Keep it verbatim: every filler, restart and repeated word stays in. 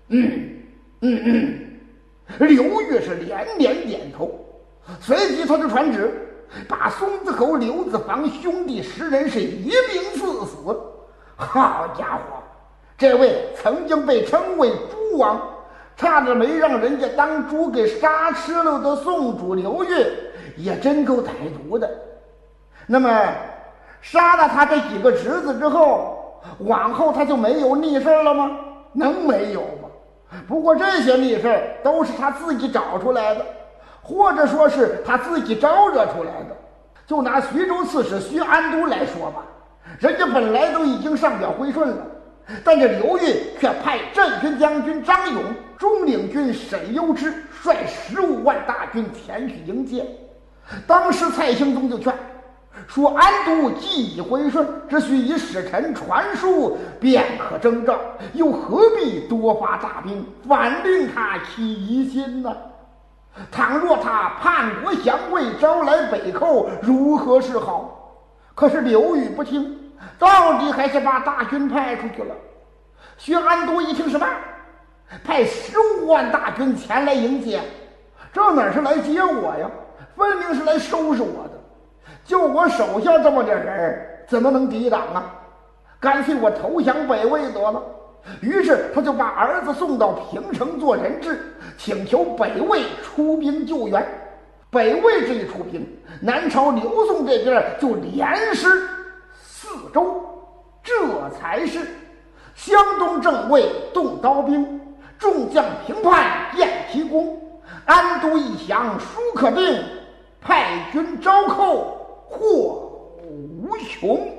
嗯嗯嗯。刘裕是连连点头，随即他就传旨，把松子口、刘子房兄弟十人是一并赐死。好家伙，这位曾经被称为猪王，差点没让人家当猪给杀吃了的宋主刘裕，也真够歹毒的。那么杀了他这几个侄子之后，往后他就没有逆事了吗？能没有吗？不过这些逆事都是他自己找出来的，或者说是他自己招惹出来的。就拿徐州刺史徐安都来说吧，人家本来都已经上表归顺了，但这刘裕却派镇军将军张勇、中领军沈攸之率十五万大军前去迎接。当时蔡兴宗就劝说，安都既已归顺，只需以使臣传书便可征召，又何必多发大兵，反令他起疑心呢？倘若他叛国降魏，招来北寇，如何是好？可是刘裕不听，到底还是把大军派出去了。薛安都一听是吧，派十五万大军前来迎接，这哪是来接我呀？分明是来收拾我的。就我手下这么点人，怎么能抵挡啊？干脆我投降北魏得了。于是他就把儿子送到平城做人质，请求北魏出兵救援。北魏这一出兵，南朝刘宋这边就连失四州。这才是湘东正魏动刀兵，众将平叛燕齐公，安都一降书可定，派军招寇祸无穷。